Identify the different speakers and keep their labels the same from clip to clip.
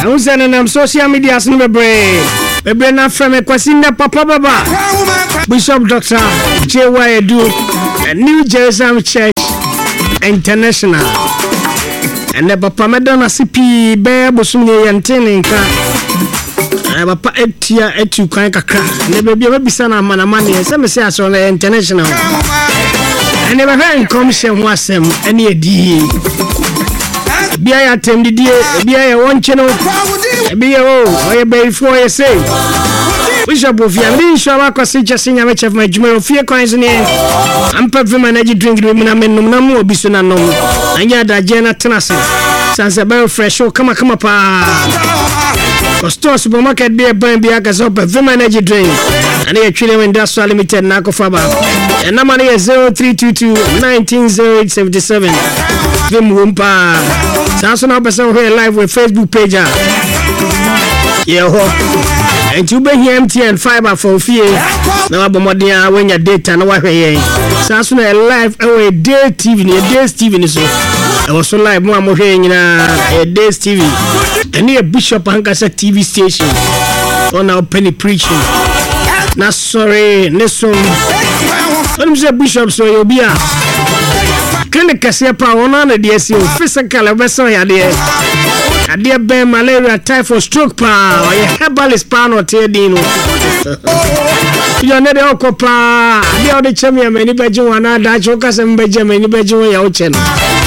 Speaker 1: who said on social media bebre na from Kwasinda Papa Baba Bishop Dr. J.Y. Edu New Jerusalem Church International and the Papa Madonna CP Bear Bosumye Yantene nka Papa etia etu kwan kakra na baby abisa na manamane se me se aso na international and never heard commission ho asem ene edi bia ya temdidie bia ya wonche no bia o be before you say Bishop of Yambi Shawa Kwasi Jasinya Mechef my Jumero Fear Coins in I'm perfume energy drink with Menum Namu Bisuna no and ya da Jena Tenasi Sansa fresh show come pa Store supermarket beer burn biagas up perfume energy drink and they actually industrial limited Nako Faba and number is 0322-190877 Vim Wumpa Samson person here live with Facebook page and you bring here MTN fiber for fear. Now, Bomodia, when your data, no, why, Samson live away day TV, day TV, so I was so live more in a day's TV. And near Bishop Hankasa TV station on our penny preaching. Not sorry, listen. Let me say, Bishop, so you'll be a clinic Cassia on the DSU, physical vessel, idea. A dear bear malaria, typhoid, stroke power, a herbalist pan or teardino. You're not the Ocopa, the other champion, many bedroom, and I jokers and Benjamin, many bedroom, your channel.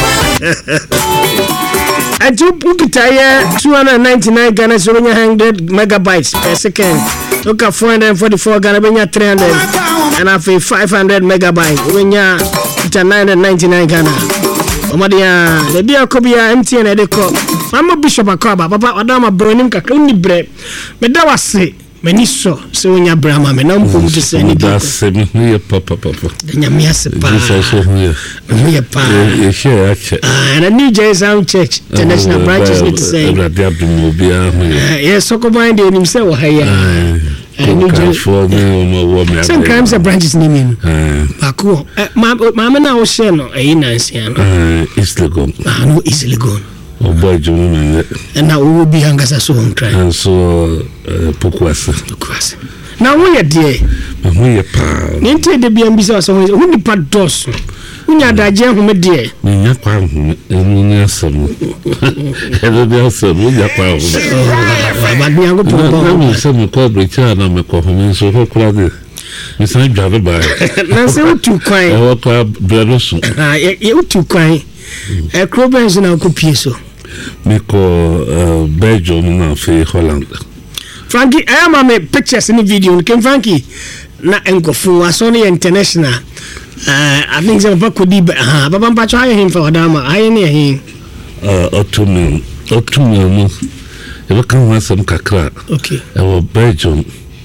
Speaker 1: I took Pukitaya 299 Ghana, 100 megabytes per second. Look at 444 Ghana, 300, and I feel 500 megabytes when you're 999 Ghana. Omadia, the dear Kobia MTN at the cop. I'm a Bishop Akaba, Papa Adama Bronim Kakuni Bre. But that was say, Meniso, so when you're Brahma, and I'm going to say, that's me, Papa. And you're me as a pa. Me a pa. And a New Jerusalem Church, International branches, need to say. Yes, so combined in himself, hey. And New Jerusalem. Some crimes are branches naming. Paco, Mamma now was Shano, a Nansiano. It's legal. No, easily gone. Oh boy, June, and now we will be hung as a song cry. And so, Pokwasa. Now we are dear. We are proud. Enter the BMB, so when the part does. We are the gentleman, dear. We are proud. And we are some. And we are some. We are proud. But we are going to some called Richard and McCollum, so how crowded. Miss I drive by. Nancy, too quiet. I walk up, Bradley. You too quiet. A crowbars in our copieso. Miko Belgium now for Holland. Frankie, I am a pictures in the video. Can Frankie not Enkofu, a Sony International. I think some could be Babam Pacha him for Adama. I near him. Autumn. You can want some kakra. Okay. Our Belgium.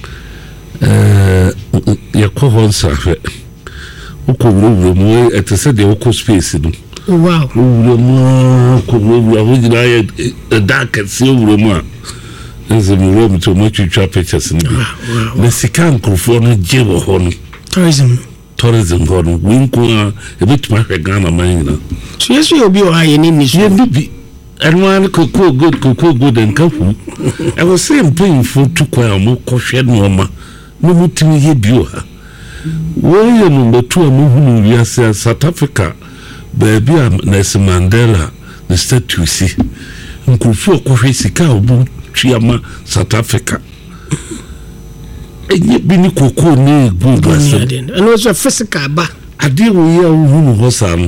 Speaker 1: Your cohort Safe. Who could move at the city of space. Wow. A dark and silver man. There's a room to much you trap pictures in the Mexican California Jebo Horn. Tourism Horn. Winko, a bit my Ghana mine. So, yes, you'll be high in English. And one cocoa good and careful. I was saying, paying for 2 quire more caution, Mama. No more to me, you. William number 2 moving in South Africa. Baby, Nelson Mandela, the statue, see. Uncle Folk of Hessica, Chiama, South Africa. And yet, Binny Coco, no good, and also physical, but I deal with your woman was 2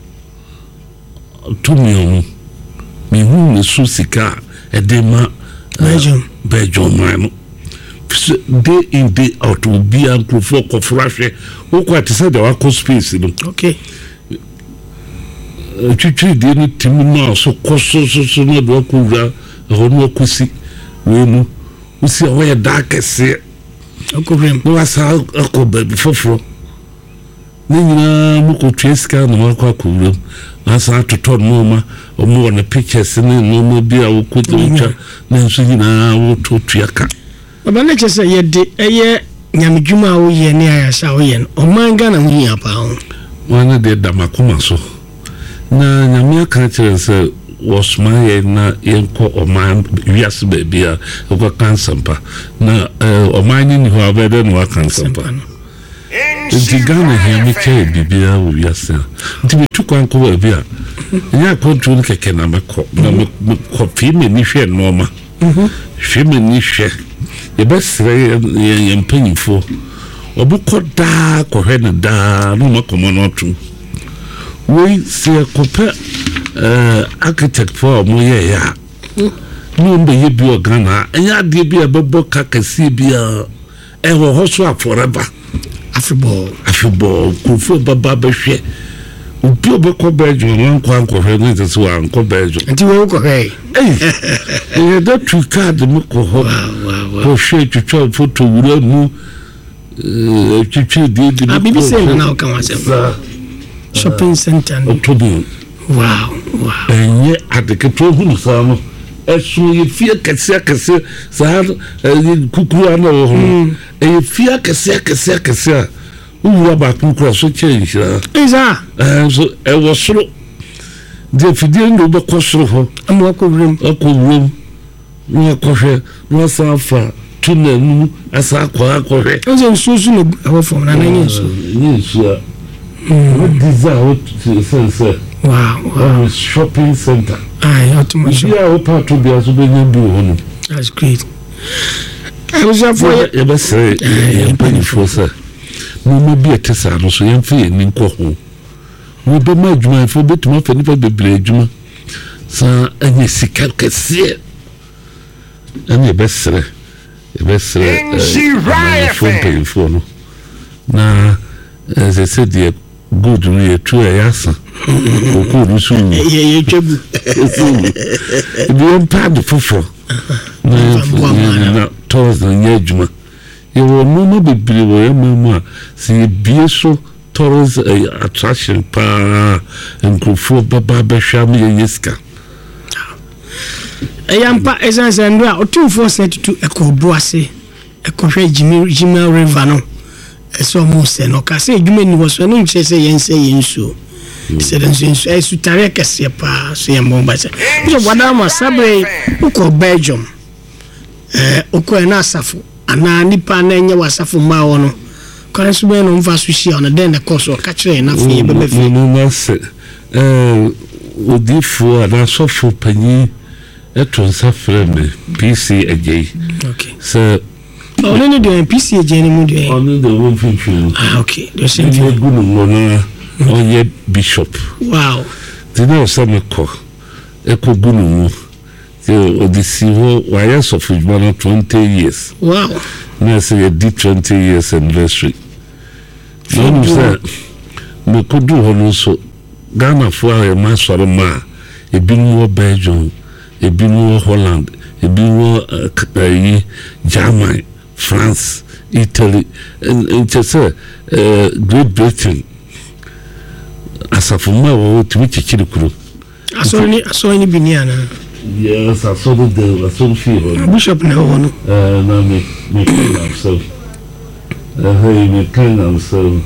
Speaker 1: million. Me whom is Susika, a dema, Belgium, man. Day in, day out will be Uncle Folk of Russia, who quite said our space. Okay. Chichi didn't now so cost so not work over a whole pussy. We see away a dark say. Uncle Rim was how Uncle Baby Fofro. Nina Muko Treska and Marco Kulu. As I to told Mama or more on the pictures and then no more beer will quit the winter. Then so you know, to Triaka. But I just say, a year Yamijuma, we near Sawian or Mangana, we are pound. One day Damakuma so. Na nyamia culture say
Speaker 2: was my na yenko oman wiase baby a ko kansampa na oman ni ho abede no kansampa nti Ghana here me ke bibia wo wiase nti metukwan ko baby a nya control keke na meko na me kopi me ni hwe noma hwe me ni hwe e besre ye mpanyifo obuko da ko hwe na da no makomo no to we se kope architect for mo ye ya no mbe ye bi Ghana enya de bi abebo kakasi bi a e ho hoso forever afibol kufu baba behwe obi obeko bejo no nkwa hwe no tese wa nkwa bejo
Speaker 1: nti wo ko hwe
Speaker 2: e da tu card mo ko ho ko hwe twetwa photo wura mu twetwa de
Speaker 1: bibi se na o kan wa se shopping center wow
Speaker 2: enye adeketo hu samo eso ye fie kese sa kukuru ana ho e fie kese uwa ba kukuru so change
Speaker 1: isa
Speaker 2: so e wo soro de fidie ndo be kosoro ho
Speaker 1: amu akowrem
Speaker 2: no akohwe no safa tunanu asa akohwe
Speaker 1: ozo nsusu no awofo na nyenso
Speaker 2: what desire sense
Speaker 1: wow
Speaker 2: shopping center
Speaker 1: automation
Speaker 2: yeah o part to be as be no
Speaker 1: that's great I was for
Speaker 2: you be say penny for sir no be a tesa no so yem fe ni nko ho wo be ma adwuma fo betuma fa nipa bebre adwuma sa anya sika kese anya be sere for no na as I said the good we true yasa ko rusu
Speaker 1: ye twebu
Speaker 2: bi pad fofo na tours na nyejuma ye wo no bibiri wo emamu a si bieso tours attraction pa nkofo baba behwa me yeska
Speaker 1: yampa esanse ndo a otumfo set to ekoboase ekohwe jima river no eso mo se no ka se edwuma ni wo so no nche se yense yensu se den yensu e su tare kese pa so yembo ba se so wada ma sabre uko Belgium uko na asafo ana nipa na enye wasafo ma wo no kore so be no mfa so hia no den na course o ka kire na fi be be fi
Speaker 2: no se odifo ana sofo panyi eto nsafre me PC agei
Speaker 1: okay
Speaker 2: so
Speaker 1: only the PC agei mu de
Speaker 2: only the one thing
Speaker 1: okay the same thing
Speaker 2: gunu ngona onye bishop
Speaker 1: wow
Speaker 2: dino sameko eko gunu mu odisi ho waya sofujmano 20 years
Speaker 1: wow
Speaker 2: na say the 20 years anniversary no say me kodu hono so Ghana fo a ma sore ma ebinu wo Belgium ebinu wo Holland ebinu wo Germany France Italy and just Great Britain asafuma wo tumi chichiri kuru
Speaker 1: asoni biniana
Speaker 2: yes asoni de asoni feel
Speaker 1: bishop na wo no
Speaker 2: na me so hey me kind so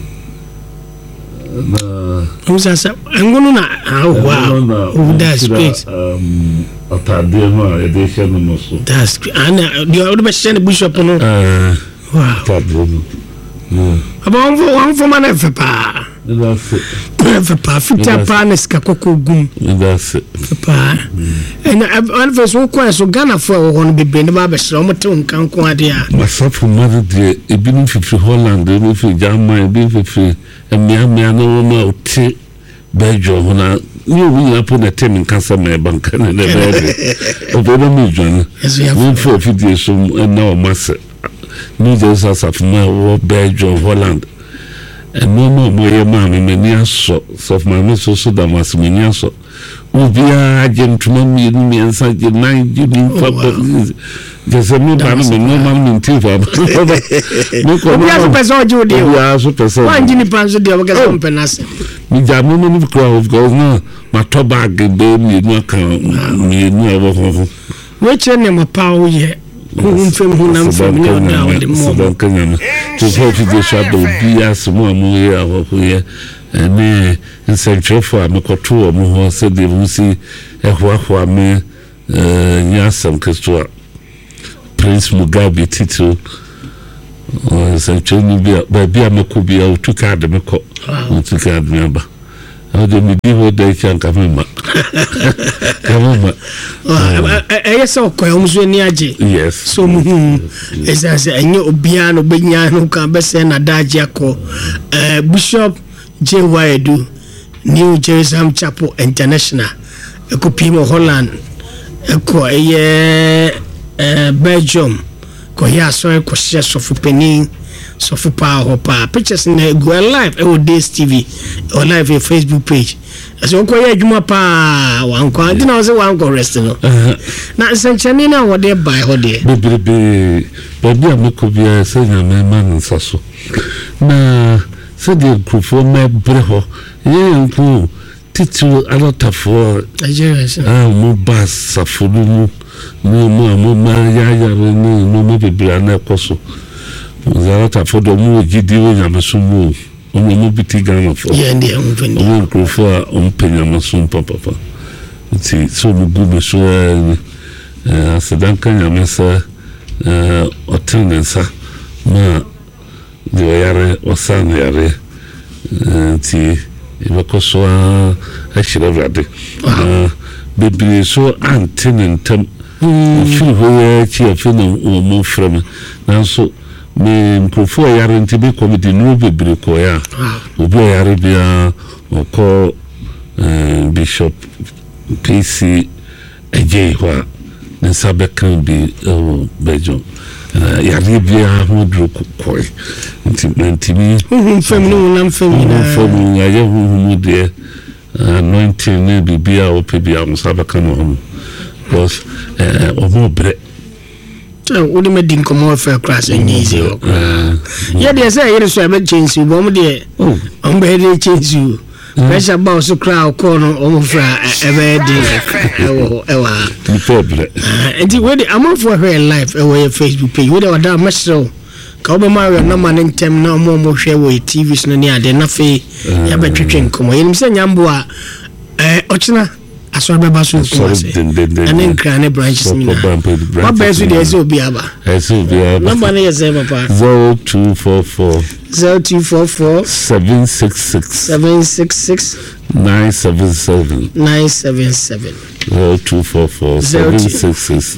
Speaker 2: na
Speaker 1: usasa ngono na wow that's great
Speaker 2: atade ma edition no so
Speaker 1: that's great ana the bishop bishop no wow
Speaker 2: atade no
Speaker 1: about one for man pa
Speaker 2: that's it
Speaker 1: pa fita pa na ska kokogum
Speaker 2: that's it
Speaker 1: pa and one first one kwa so Ghana for one bebe na ba besra o mete nkan ko ade a
Speaker 2: masafu mother de ebinu fifi Holland ebi fi Germany ebi fifi emia no ma oti Belgium na ni obi ya po na tem nkansa me banka na bebe obodo mi dwan we for fidie so na o mase ni just asafu ma wo Belgium Holland no moye mama menia so my so da mas menia so ubia agentuma mi ni ensa je nine je ni fa je me ba no mama nti fa no ko
Speaker 1: ubia so person je odi
Speaker 2: ubia so person
Speaker 1: wanji ni panzo de o ga so penase
Speaker 2: mi ja mo ni ko of go no ma to bag be mi nu aka mi nu e ho
Speaker 1: we che ne mo pa o ye fem hunam fem ni ona o de mo
Speaker 2: to help you shadow bia smo amu ye aho ye ni incentive for amekoto omo ho se de musi ɛhoahoa me nyasam Kristo Prince Mugabe title sɛntwɛni bia mekɔ bia wotu card mekɔ wotu card me aba ɔde me di hɔ da ikya nka mema
Speaker 1: ɛyɛ sɛ ɔkɔɛ ɔm so ani agye
Speaker 2: yes
Speaker 1: so muhu ɛsiane sɛ ɛnyɛ obiaa no bɛnya no ka bɛsɛ nadagye akɔ Bishop J. Edu New Jerusalem Chapel International ɛkɔpii mu Holland ɛkɔ ɛyɛ Belgium kɔyɛ asɔre kɔhyɛ sɔfo panin sɔfo paa hɔ paa pictures na go live ɛwɔ Days TV or live in Facebook page ɛsɛ ɔkɔyɛ adwuma paa wankɔ adi na ɔsɛ wankɔ rest no na nsɛnkyɛnne na wɔde bae hɔ deɛ
Speaker 2: bebrebe baabi a mekɔ biara sɛ nyame ma ne nsa so na sɛdeɛ nkurɔfoɔ mɛbrɛ hɔ yɛyɛ nko titiri alɔtafoɔ mo ba safo no mu mo ma yayare ne no mo bebree na ɛkɔ so alɔtafoɔ dɔ mo gidi wo nyameso mu mo biti Ghana fo mo nkurɔfoɔ a ɔmpɛ nyameso papa nti so mo gu me so asedanka nyame sɛ ɔtene ne nsa ma de ɔyare ɔsa ne yare nti ɛbɛkɔ so a ahyerɛ Awurade bebree so ante ne ntam firi hɔ yɛ akyi afei na wɔmo frɛ me nanso me nkurɔfoɔ a yare nti bɛkɔ me de nuro bebree kɔeɛ a obi a yare biara ɔkɔ Bishop PC Agye hɔ a ne nsa bɛka bi ɛwɔ Belgium yare biara ho duro kɔe nti mantimi
Speaker 1: fam no nam fam
Speaker 2: ayɛ huhumu deɛ anointing ne bibia a wopɛ bia mo sa bɛka no ho because ɔmo brɛ
Speaker 1: wode madi nkɔmmɔ fɛ kora sɛ nyɛ isi hɔ koraa yɛdeɛ sɛ yere so a bɛkyɛnsi bɔ m deɛ ɔmbɛyɛde kyɛnsi o pressure ba so kora ɔkɔɔ no ɔmo fra ɛbɛyɛ den ɛwɔ ha nti wede amanfoɔ hwɛ live ɛwɔ yɛ Facebook page wode ɔda mɛserɛw ka wobɛma awɛ nama ne ntɛm na ɔmo hwɛ wɔ TV so no ne ade na afei yɛbɛtwetwe nkɔmmɔ yɛnim sɛ nyambo a ɔkyena asɔre bɛba so nkumase ɛne nkra ne branches mina wabɛɛ so deɛ ɛsɛ obi aba namba no yɛ sɛ papa
Speaker 2: 0244 766 977 0244 766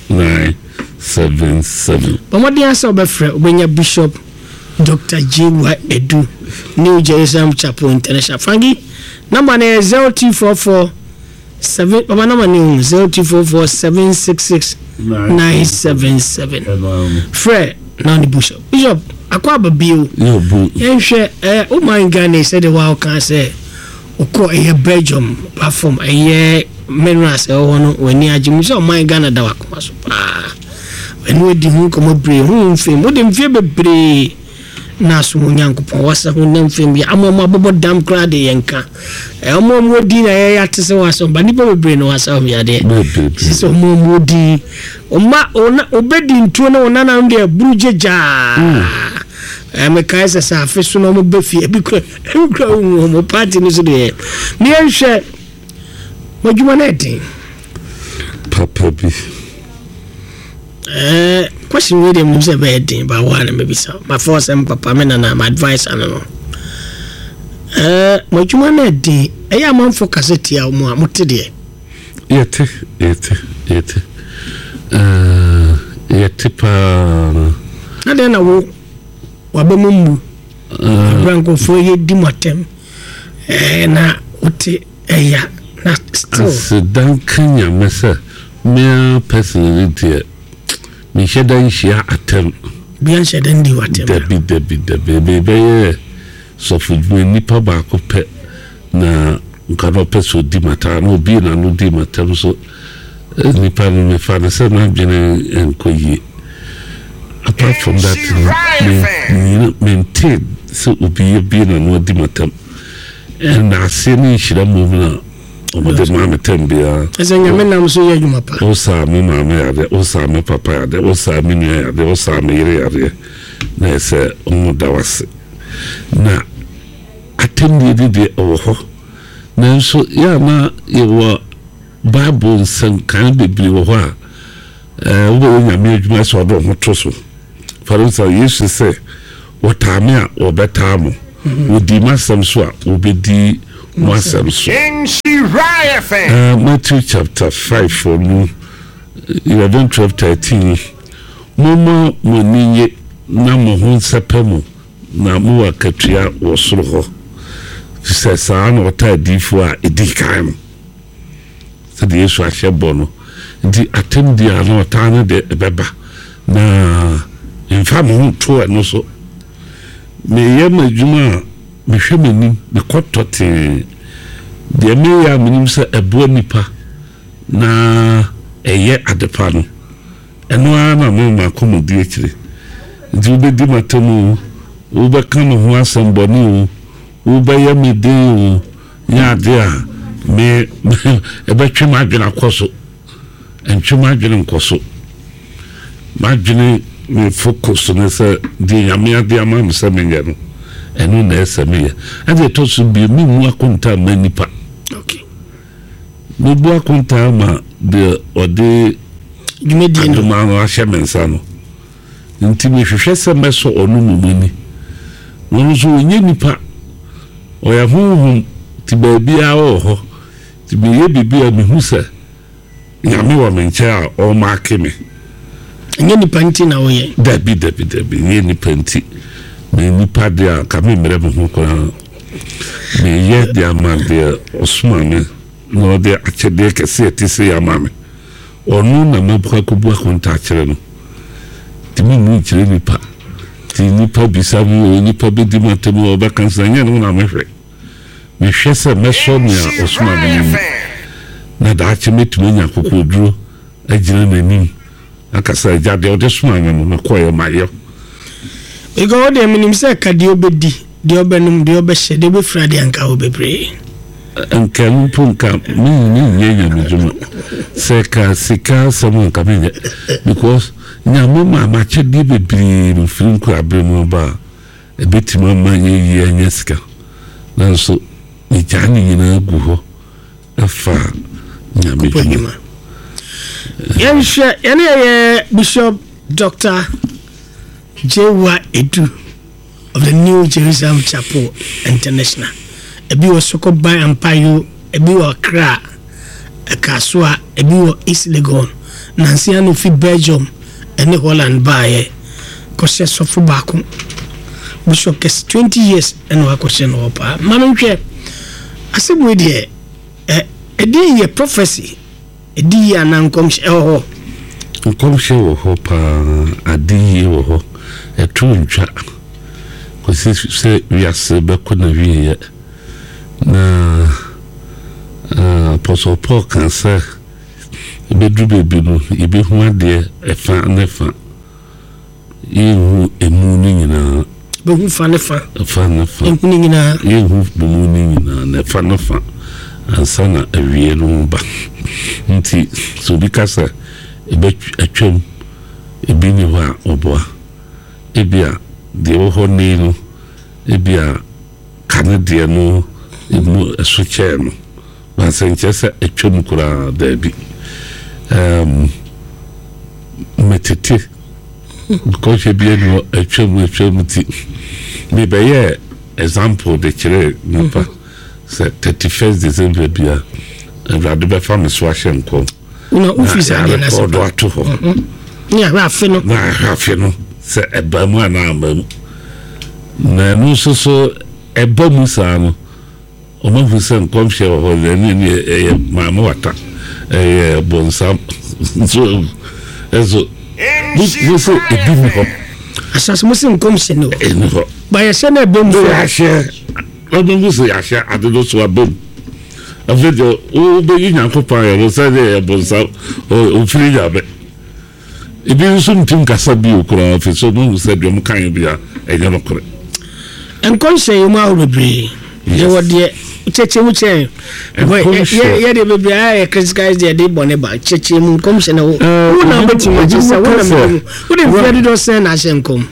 Speaker 2: 977
Speaker 1: bɔmmɔden asɛ wobɛfrɛ wobɛnya Bishop Dr. J. Edu New Jerusalem Chapel International Frankie number no yɛ 0244 Papa number new 0244 766 977 Fred now the Bishop akwa babio yenhwe o man Ghana said the wow can say okọ Belgium platform minerals no wani ajimu so man Ghana da wakoma so pa when we di hu komo bre hu fam o dem fie bebre na so nyankopon wasa hu nam fam ya amama bobo dam kra de yenka amama di na ya tese waso ba nipa bebre no wasa hu ya de so amama di oma ona obedi ntuo na ona na de burujeja me kai sa afi so no mo befie bi kra mo party no so de me enhwe modwuma na den
Speaker 2: papa bi
Speaker 1: question with him say bad but one maybe so my first papa me na my advice no modwuma na den eya man focus tia mo amote de
Speaker 2: yete pa
Speaker 1: na de na wo wabemmu branko fo ye di motem na ote eya na still
Speaker 2: dan kanya mesa me personally dear me shedan shia atem
Speaker 1: bian shedan di watem
Speaker 2: debi be so fu nipa ba ko pe na nkano pe so di mata no bi na no di mata so nipa no me fa na se na dwene enkoyi apart from that me maintain so obi bi na no di mata and I see ni shira mu na omode mama tembia
Speaker 1: ese nyame nam so ye adwuma pa
Speaker 2: o sa me mama ya de o sa me papa ya de o sa me nua ya de o sa me yire ya de na ese omoda wase na atendi de oho na so ya na ye wo Bible nsɛm kan bebree wɔ hɔ a wobɛwɔ nyame adwuma sɛ ɔdɔ ho to so faro sɛ yesu sɛ wɔtaame a wɔbɛtaa mo wodi masɛm so a wobɛdi mo asɛm so Matthew chapter 5 for no 11, 12, 13 moma mo ninye na mo ho nsɛpɛ mo na mo wakatua wɔ soro hɔ sɛ saa na ɔta adifo a ɛdi kan no sɛ de yesu ahyɛ bɔ no nti atem di a na ɔta no de ɛbɛba na mfa mo ho to ɛno so meyɛ ma adwuma a mehwɛ m'anim mekɔtɔ tee deɛ meyɛ a menim sɛ ɛboa nipa na ɛyɛ adepa no ɛno ara na mema kɔmɔdi akyire nti wobɛdi matamu wobɛka me ho asɛm bɔne o wobɛyɛ me den o nyɛ ade a me ɛbɛtwe m'adwene akɔ so ɛntwe m'adwene nkɔ so m'adwene me focus ne sɛ deɛ nyame ade ama me sɛ menyɛ no ɛno na ɛsɛ meyɛ ɛde ɛtɔ so bie memmu akonta ma nipa mebu akonta ma deɛ ɔde adoma no ahyɛ me nsa no nti mehwehwɛ sɛ mɛsɔ ɔno mumani ɔno nso ɔnyɛ nipa ɔyɛ honhom ti baabiara wɔ hɔ ti meyɛ biribi a mehu sɛ nyame wɔ me nkyɛn a ɔmaake me
Speaker 1: ɛnyɛ nipa nti na ɔyɛ
Speaker 2: dabi nyɛ nipa nti me nipa deɛ a ka me mmerɛ me ho koraa meyɛ deɛ ama deɛ ɔsoma me na ɔde akyɛdeɛ kɛseɛ te sɛ yɛ ama me ɔno na mɛbɔka kɔbu akonta akyerɛ no nti memu nkyerɛ nipa nti nipa bisa me nipa bɛdi mu atam a ɔbɛka sɛ nyɛ no na mehwɛ sɛ mɛsɔ me a ɔsoma me mu na daakye mɛtumi anya kokoduro agyina n'anim akasa agya deɛ ɔde soma me no mɛkɔyɛ mayɛ
Speaker 1: because what they mean say ka deɛ obɛdi deɛ ɔbɛnum deɛ ɔbɛhyɛ deɛ ɔbɛfira deɛ anka ɔbɛbree
Speaker 2: nka mpo nka menyɛ nyamedwuma sɛ ka sika asɛm nka menyɛ because nyame ma makyɛdeɛ bebree mfiri nkorabere mu ba a ɛbɛtumi ama yɛyi anya sika nanso megyaa ne nyinaa gu hɔ ɛfa nyamedwuma
Speaker 1: yɛnhwɛ yɛne yɛ Bishop Dr. Jewa Edu of the New Jerusalem Chapel International. Ebi wɔ Sokoban Ampayo, ebi wɔ Accra, Kasua, ebi wɔ East Legon, Nancy anu fi Belgium, ɛne Holland baayɛ kɔhyɛ sɔfo baako. Bishop kɛse 20 years ɛna wakɔhyɛ no hɔ paa. Mame nhwɛ asɛm wei deɛ ɛdi yɛ prophecy, ɛdi yɛ anankɔmhyɛ ɛwɔ hɔ.
Speaker 2: Nkɔmhyɛ wɔ hɔ paa, ade yie wɔ hɔ. ɛto ntwa kɔsi sɛ wiase bɛkɔ na wieɛ na Apostle Paul kan sɛ ɛbɛduru baabi no yɛbɛhu adeɛ ɛfa ne fa yɛhu emu no nyinaa
Speaker 1: bɛhu fa ne fa
Speaker 2: yɛhu ne nyinaa yɛhu bɛmu no nyinaa na ɛfa ne fa ansa na awie no ba nti so bi ka sɛ ɛbɛtwam ebi ni hɔ a ɔboa ebi a deɛ wɔ hɔ ne no ebi a kane deɛ no emu ɛso kyɛɛ no bansɛ nkyɛ sɛ ɛtwam koraa daabi metete kɔhwɛ bi ani hɔ ɛtwam ti mebɛyɛ example de kyerɛ nipa sɛ 31st December bia awurade bɛfa me so ahyɛ nkɔm
Speaker 1: na office ade na
Speaker 2: sɛ ɔdo ato hɔ
Speaker 1: na ahwɛ
Speaker 2: no sɛ ɛba mu anaa amba mu na ɛno nso so ɛba mu saa no ɔmahu sɛ nkɔmhyɛ wɔ hɔ ɛne ɛyɛ maame wata ɛyɛ bonsam nso ɛso mo sɛ ɛbi mu hɔ
Speaker 1: asase mo sɛ nkɔmhyɛ no
Speaker 2: ɛne hɔ
Speaker 1: ba yɛhyɛ no ɛba mu
Speaker 2: yɛahyɛ ɔbɛmu sɛ yɛahyɛ ade no so aba mu afei deɛ wobɛyi nyankopɔn ayɛ no sɛ deɛ ɛyɛ bonsam ɔmfiri nyame ebi nso ntim kasa bi okura afei so mo sɛ deɛ mo kan bi a ɛnyɛ no korɛ
Speaker 1: nkɔmhyɛ yɛ mu ahoro bebree yɛwɔ deɛ kyɛkyɛ mu kyɛ yɛ de bebree a yɛ criticize deɛ de bɔne ba kyɛkyɛ mu nkɔmhyɛ no wo na wobɛtumi agye sɛ wo na mu wode mfia dodɔ sɛn na ahyɛ nkɔm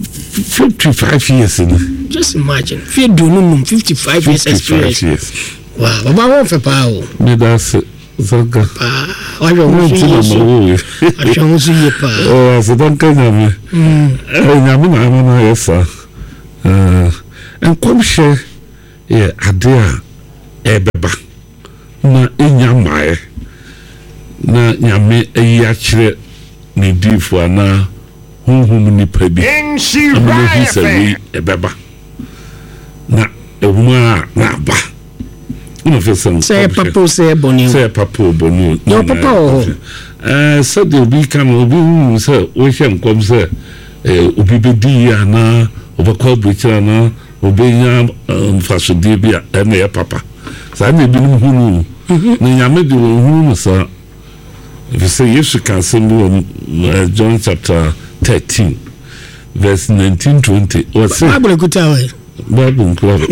Speaker 2: 55 years ni
Speaker 1: just imagine fie do no 55 years experience Wow, baba won fe pa o.
Speaker 2: Me that's Zanka.
Speaker 1: Wa jo mo so. A jo mo so ye pa.
Speaker 2: Oh, so don't come me. Nyame na amana yesa. En kom she e ade a ebeba. Na enya mae. Na nyame eyi a kire ni difo ana honhom ni pa bi. Amana hi se ebeba. Na ewuma na ba.
Speaker 1: Say papa say boni.
Speaker 2: Say papa boni.
Speaker 1: No papa.
Speaker 2: So the obi kan obi say we hye nkom say obi bedi ya na obakọ bricha na obi nya mfasode bia na ya papa. Sa na ebi no hunu. Na nyame de hunu so. If you say yes you can say John chapter 13 verse 19-20. What say?
Speaker 1: Bible kutawe.
Speaker 2: Bible club.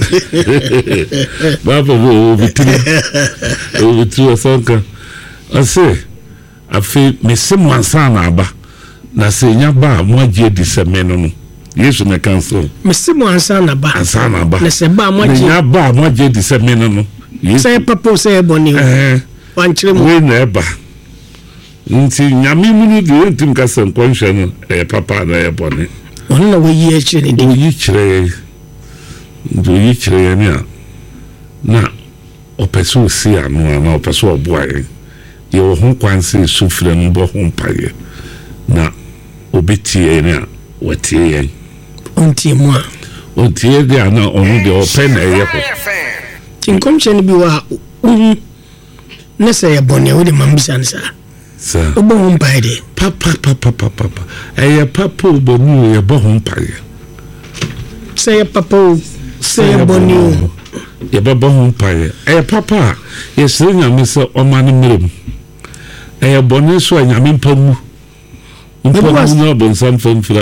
Speaker 2: Bible over to a sonka. I say, I feel me someone son aba. Na say nyaba mo je di semeno. Yesu na cancel.
Speaker 1: Me someone son aba.
Speaker 2: Son aba.
Speaker 1: Na say ba mo je.
Speaker 2: Nyaba mo je di semeno.
Speaker 1: Say papa say boni. Wan kire mo.
Speaker 2: We na eba. Nti nyame mu ni de ntim ka san kwanhwe no papa na e boni.
Speaker 1: Ono na we yi a kire ni.
Speaker 2: We yi kire. Do you chere na opeso si anu na opeso oboaye ye wo ho kwanse sufre no bo ho mpaye na obetie ni a watie yen
Speaker 1: ontie mu a
Speaker 2: ontie de ana onu de open na ye ko
Speaker 1: tinkom chen bi wa na say e bone wo de mambisan sa obo ho mpaye de
Speaker 2: papa eye papa obonu ye bo ho mpaye
Speaker 1: say papa say boni
Speaker 2: ye baba ho paye papa ye sire nyame se omane merem boni so nyame mpamu no bon sam famfra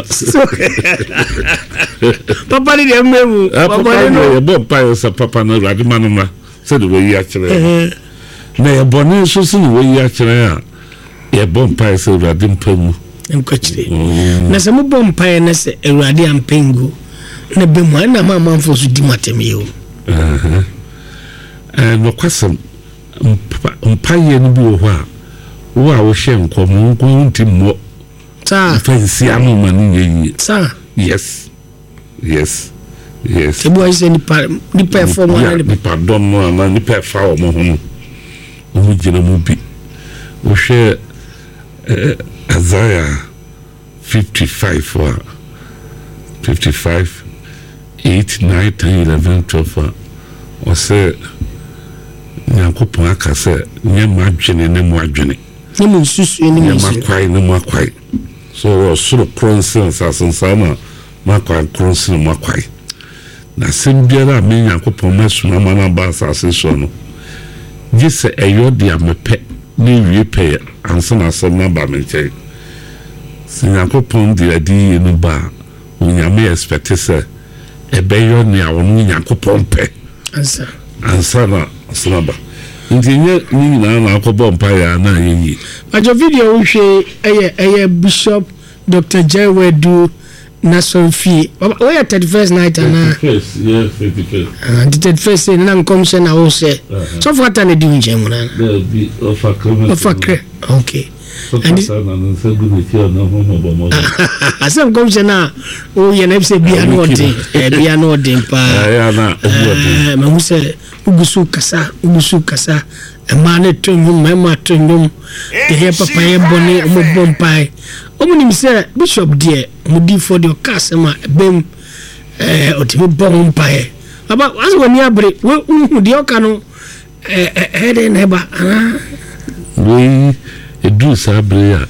Speaker 1: papa ni de memu
Speaker 2: papa no ye bo paye se papa no rade manoma se de we ya kire na ye boni so se we ya kire a ye bo paye se rade mpamu
Speaker 1: enkwachire na se mo bo paye na se rade ampengu na bemu na mama mfosu di matemio
Speaker 2: no kwasam mpaye no bi wo a wo a wo hye nkom nkom ntimmo
Speaker 1: ta
Speaker 2: fancy amu mani yeyi
Speaker 1: ta
Speaker 2: yes
Speaker 1: tebo ise ni perform
Speaker 2: na ni pardon no na ni perfa o mo ho o jina mu bi wo hye Isaiah 55 8, 9, 10, 11, 12 or say Yankopon aka say nyama adwene ne mu adwene
Speaker 1: ne mu susu ne mu
Speaker 2: nyama kwai ne mu akwai so sort of conscience asensa na conscience mu akwai na sembiara me Yankopon masuna mana ba asase so no gise eyo de amepe ne wie pe ansa na asem na ba me nche sin Yankopon de adi no ba unyame expect say ebeyo ni awonu Yankopon pe ansa na asaba nti nye ni na akobo mpa ya na yeyi
Speaker 1: ajo video wo hwe eye Bishop Dr. Jewedu Nasonfi we are 31st night na
Speaker 2: yes 31st
Speaker 1: the 31st na nkom se na wo se so for ta na di nje mu na
Speaker 2: be ofakre
Speaker 1: okay
Speaker 2: and so good with you na homo bomo
Speaker 1: asem kom se na o ye na se bia no odin pa
Speaker 2: ya na
Speaker 1: ma mu se ugusu kasa ma ne tonum ma tonum de he papa ye boni mo bompai omunim se Bishop de mudi for the kasema bem otimi bompai aba aso woni abre we de oka no head neba
Speaker 2: we edu sabre ya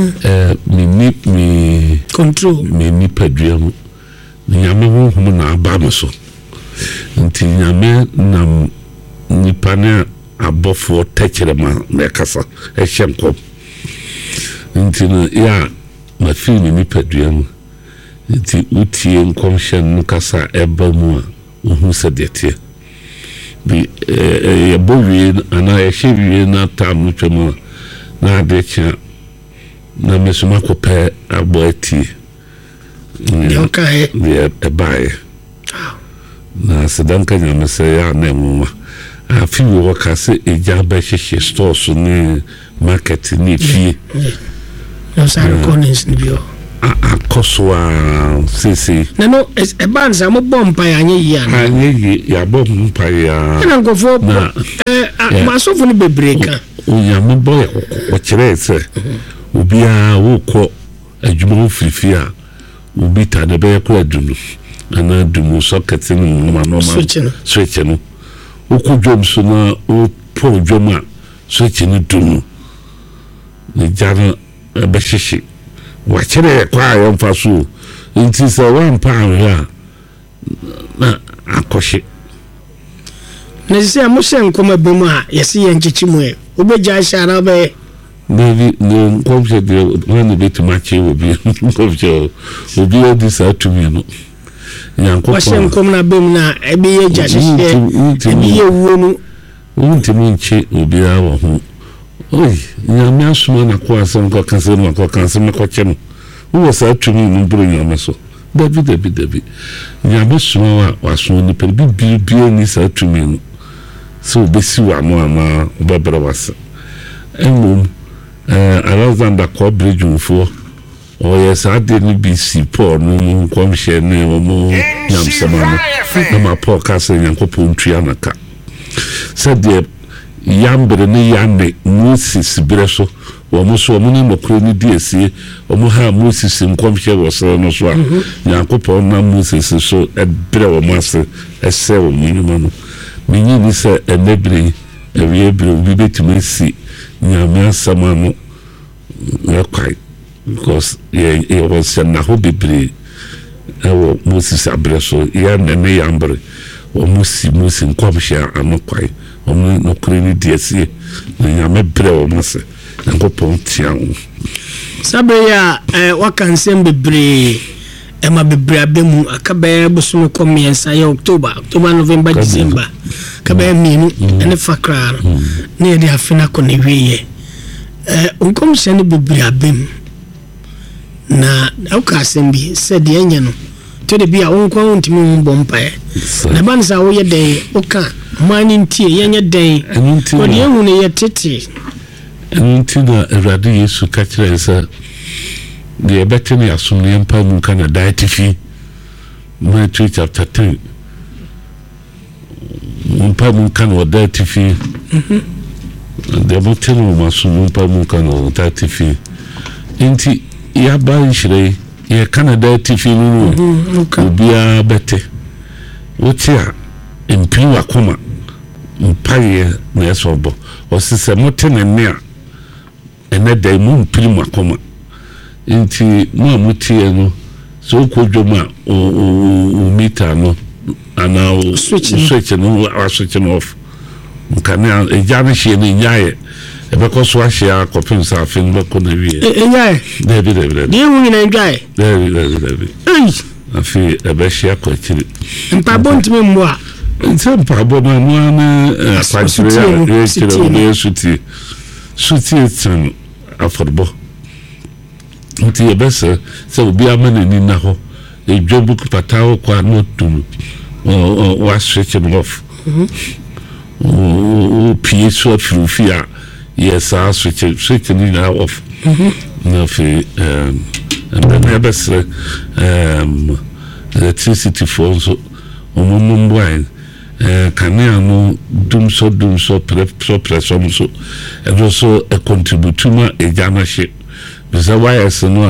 Speaker 2: mi
Speaker 1: control
Speaker 2: mi ni paduam nyame ho na aba me so nti nyame na nipa ne abofo tekere ma na kasa ehyenko nti no ya ma feel ni paduam nti utie nkomhyen kasa eba mu a ohu sedete bi ye bowie ana ye hyewie na tam twemu na adecha na mesuma kope aboti
Speaker 1: okay
Speaker 2: ye ebae na sedanka nyame se ya na muma afi wo ka se eja ba hyehyɛ stores ne market ne fie
Speaker 1: no sare corners ni bio
Speaker 2: akoswa sisi
Speaker 1: no ebanza mo bompa ya anye yi ana
Speaker 2: anye yi ya bompa ya
Speaker 1: na nkofo masofu ni bebreka
Speaker 2: oya mo boy o kire se obia wo kɔ adwuma ofifi a obi ta de be kɔ adunu ana dumu socket ni no switch no oku dwom so na o po dwom a switch ni dumu ni jara be hyehyɛ wa kire kwa yo mfa so nti se wan pa a na akɔhye
Speaker 1: na se amohye nkoma bemu a yesi ye nchichi mu e obeja shara be
Speaker 2: Maybe no computer when the bit match will be computer will be all this out to me no yanko
Speaker 1: kwasem kom na bem na ebe ye jahye ebe ye wonu
Speaker 2: untimi nche obi a wo ho oi nyame asoma na kwa asem ko kanse no ko kanse me ko che no wo sa to me no buru nyame so david nyame soma wa so ni per bi ni sa to me no so be si wa no ama obebere wase Alexander Cobridge mfo o yes ade ni BC Paul no komhye ne o mo nyamsema no ma Paul ka se Yankopon tua naka said the yambre ne yanne Moses breso o mo so mo ni mokro ni diesie o mo ha Moses nkomhye wo se no so a Yankopon na Moses so ebre o mo ase ese o mo no minyi ni se enebre ewie bre bi betumi si nyame asama no yakai because ye was na ho bebre ewo Moses abreso ya nene yambre o musi nkomhia anokwai o no kreni diesie na nyame bre o mase Yankopon tian
Speaker 1: sabe ya wakansem bebre ema bebre abemu akabe bosuno komiensa ya October November December kabe minu ene fakra na ye de afina ko ne wiye unkom se ne bebre abem na awkasem bi se de anya no to de bia wonkwa ntimi mbompa na banza wo ye den oka mani ntie yenye den ko de hu ne ye tete
Speaker 2: nti na Awurade Yesu ka kire se de betene asomne mpa mu kana diet fi Matthew chapter 10 mpa mu kana diet fi de betene mu asomne mpa mu kana diet fi nti ya ba nhire ye kana diet fi no obia bete wotia mpi wakoma mpaye na esobo osise motene ne a ene dai mu mpi wakoma nti mo amutie no so kodwoma o meter no ana o switch no a switch no off nkana ejane hie no nyaye ebeko so ahie akopin sa afin beko na wie
Speaker 1: nyaye
Speaker 2: David
Speaker 1: de hu nyina nyaye
Speaker 2: David afi ebehie akotiri
Speaker 1: mpabo ntime mmoa
Speaker 2: nti mpabo na no na akwatire ya suti tan aforbo nti yebese se obi amane ni na ho edwobu patawo kwa no tunu o switch it off o pieso afrufia yes switch ni na off na fi and then yebese electricity for so omumbo ai kanea no dum so pressure so and also a contribute to ma ejana she bisa wires no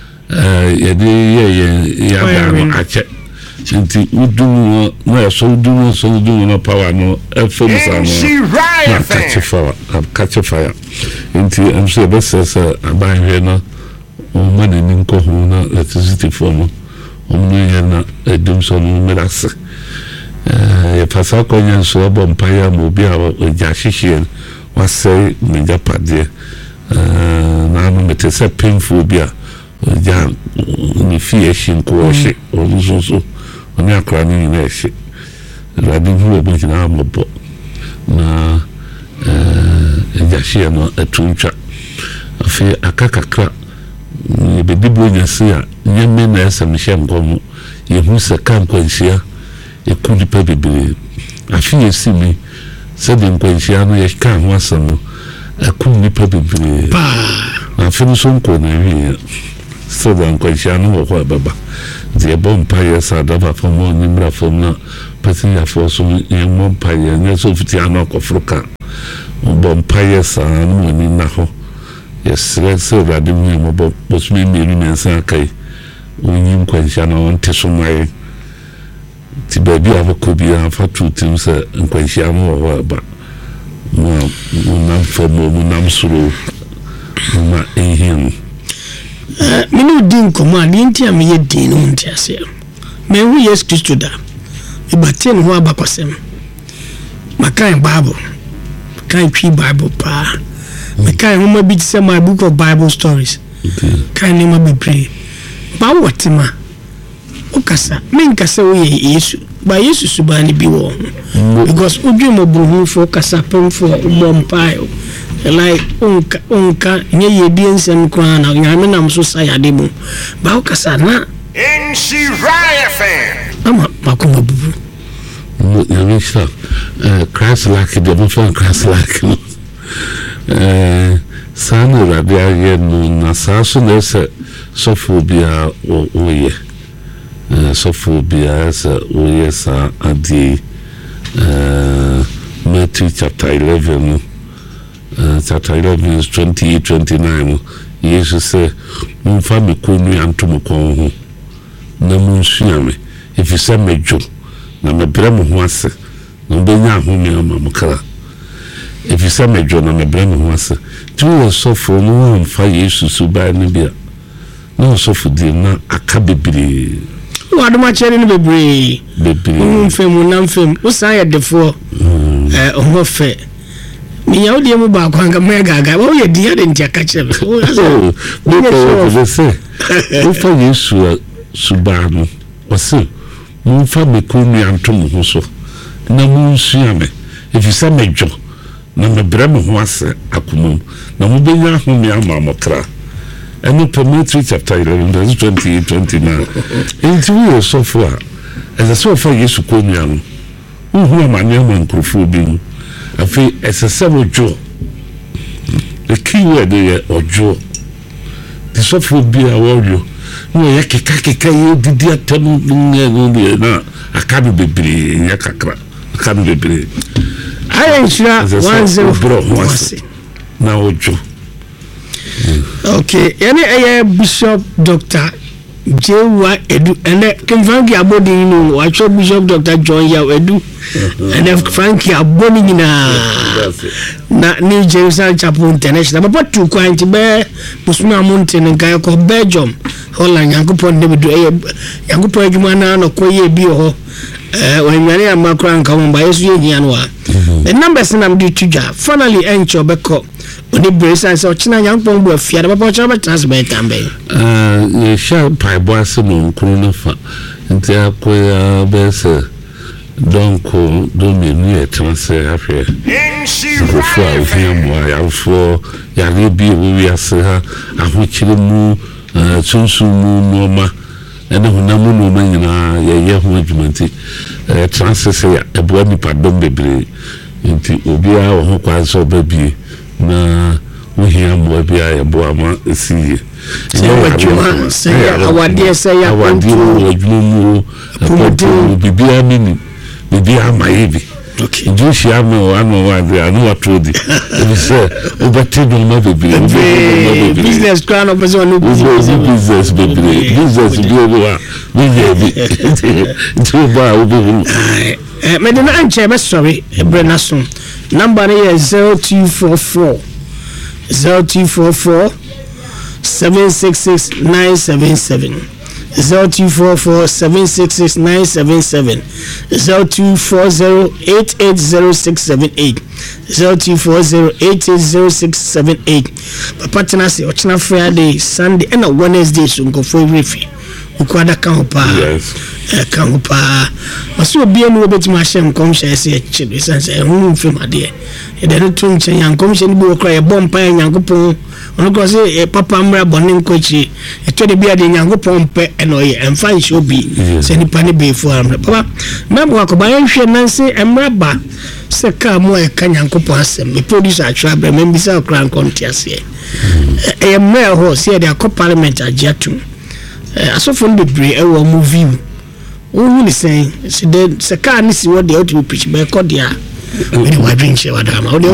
Speaker 2: ye ya ache nti udum no so udum no power no efemusa no na catch fire nti am say best aban hwe no o mani ni nko hu na electricity form o no na edum so no merase ye pasa ko nyen so bompa ya mo bi a oja hihie wasai me japade na no metese painful bia oja ni fie shinko she ozuzo oni akra ni na she radi hu obi na mobo na eja hie no atuncha afi akakakra ye bedibo nyase a nyame na esamhye ngomo ye hu se kan kwansia ekudi pa bebre afi esimi said in Quenchiano, you can't want some. I couldn't be probably. I finished on corner. So then Quenchiano or whatever. The bonfires are never for more number from now. Passing for some young bonfire, and yes, of Tiano of Fruka. Bonfires are in Naho. Yes, let's say that the name about was me, and Sakai. When you Quenchiano on Tessumai. The baby of a could be a for 2 teams and Quenchiano or whatever. Munam Suru, in him.
Speaker 1: Minu din command, the India me din on Tiasia. May we yes to that. About 10 who are Bacosem. My kind Bible, kind tree Bible pa. My kind who might be some my book of Bible stories. Kind name be pray. But what ma? Okasa, menkasa we Yesu. Ba Yesu subani bi wo. Because odwemo buhu for kasa pem for bompaio. Like unka nye yedi ensem kwa na nyame nam so sayade mu. Ba okasa na Nshiraya fan. Ama makoma bubu.
Speaker 2: You stop. Christ like the different Christ like. Sana rabia ye no na saso na se sophobia oye. Sophobia as oye sa adi Matthew chapter 11 chapter 11 is 28-29 Jesus say mumfa me konu antum kon ho na munsuame if you say mejo na mebrɛ mo ho ase na benya ho me amamkra if you say mejo na mebrɛ mo ho ase tu wo sofo no mfa Jesus suba ne bia no sofo di na aka bebre
Speaker 1: waduma chere ni bebre mfem na mfem usan ye defo ho fe ni yawo de mu ba kwa nga mega wo ye dia de ntia ka chere
Speaker 2: wo say ufa Yesu suba no wase mumfa me konu antom ho so na munsuame if you say mejo na mebrɛ mo ho ase akomom na mo benya ho me amamokra and the Matthew chapter 11 verse 28-29 into we so far as a so far Yesu konu anu who amanya man krofo afi esesebo jo the key word there ojo the sophobia warrior no yakeka ye didi atemu na akabe bebre yakakra akabe bebre
Speaker 1: ayenshira 10
Speaker 2: na ojo.
Speaker 1: Okay, any Bishop Dr. Jewa Edu and Frankie Abodi no watch Bishop Dr. John Yaw Edu and Frankie Abodi na New Jerusalem Chapel International but two quite be Busma Mountain and Kayako Belgium Holland Yankupon Nebedu Yankupo Jumana no Koye Bio when you are Macron come by Yanwa. The numbers in am due to finally encho beko oni brace and so china yankpon bo afia da papa chaba transmit ambe
Speaker 2: ye sha pai bo asemo nkuru no fa nti akoya bese donko do me ni transfer afia for him ya for ya rebi we ase ha ahochire mu sunsumu noma ene hunamu no manyina ye ho adwumanti transfer ya ebo nipa dom bebre nti obia wo ho kwanso babi na wohia mo bia ye bo ama esiye
Speaker 1: say awade say ya
Speaker 2: awade adwumu apotu bibia mini bibia mayibi
Speaker 1: okay
Speaker 2: jushi amo anu wade anu watodi we say obatido ma bebi
Speaker 1: business crown of person no
Speaker 2: business bebi business bio to ba obi
Speaker 1: me de na anche be sorry brenason number is 0244 766 977 0244 766 977 0240 880678 0240 880678 papa tena se ochina Friday Sunday and Wednesday so go for refi ukwada kan pa
Speaker 2: yes
Speaker 1: kan pa maso obi enu obetima hyem komhye se chiri sense ehunu mfemade e de to nchen yan komhye ni bi okra e bompa yankopon ono ko se papa mra bone nkochi e to de bia de yankopon pe eno ye emfa nshi obi se ni pa ne be fu amra papa membo akoba yan hwe nanse emra ba se ka mo e ka nyankopo asem me producer atwa bre me bisa okra nkonti ase e me ho se de akọ parliament agiatum asofo no bebre e wo movie o ni say se ka ni si wo de o to preach be ko dia we dey wadrin she wadama o de